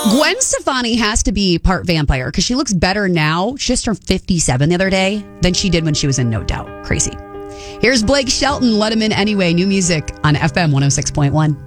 Gwen Stefani has to be part vampire because she looks better now. She just turned 57 the other day than she did when she was in No Doubt. Crazy. Here's Blake Shelton. Let him in anyway. New music on FM 106.1.